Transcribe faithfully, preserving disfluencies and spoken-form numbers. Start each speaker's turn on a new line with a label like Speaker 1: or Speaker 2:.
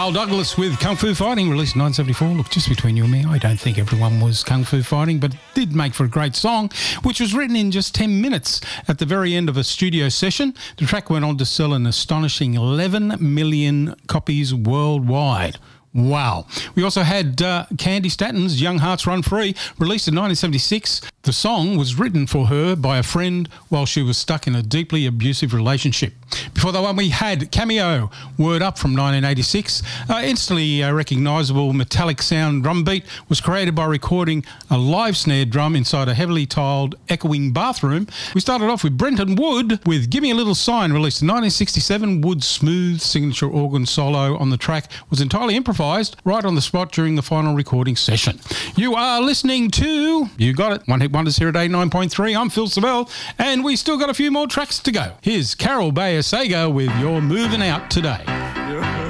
Speaker 1: Carl Douglas with Kung Fu Fighting, released in nineteen seventy-four. Look, just between you and me, I don't think everyone was Kung Fu Fighting, but it did make for a great song, which was written in just ten minutes at the very end of a studio session. The track went on to sell an astonishing eleven million copies worldwide. Wow. We also had uh, Candy Statton's Young Hearts Run Free, released in nineteen seventy-six. The song was written for her by a friend while she was stuck in a deeply abusive relationship. Before that one, we had Cameo, Word Up from nineteen eighty-six. Uh, instantly uh, recognisable metallic sound drum beat was created by recording a live snare drum inside a heavily tiled, echoing bathroom. We started off with Brenton Wood with Give Me a Little Sign, released in nineteen sixty-seven. Wood's smooth signature organ solo on the track was entirely improvised right on the spot during the final recording session. You are listening to, you got it, One Hit Wonders here at eighty-nine point three. I'm Phil Savell, and we still got a few more tracks to go. Here's Carol Bayer Sager with You're Moving Out Today. Yeah.